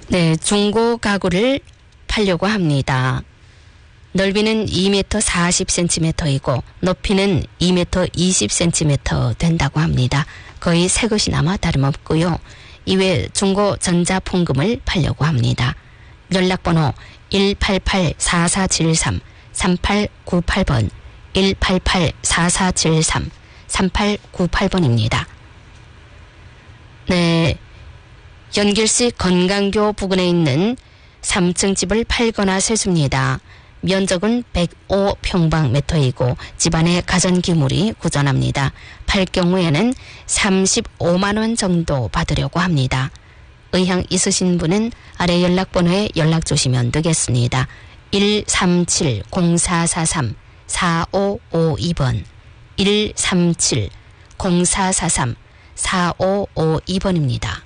네, 중고 가구를 팔려고 합니다. 넓이는 2m 40cm이고 높이는 2m 20cm 된다고 합니다. 거의 새 것이나마 다름없고요. 이외 중고 전자폰금을 팔려고 합니다. 연락번호 188-4473 3898번 188-4473 3898번입니다. 네, 연길시 건강교 부근에 있는 3층 집을 팔거나 세습니다. 면적은 105평방미터이고 집안에 가전기물이 고전합니다. 팔 경우에는 35만 원 정도 받으려고 합니다. 의향 있으신 분은 아래 연락번호에 연락 주시면 되겠습니다. 137-0443 4552번 137-0443 4552번입니다.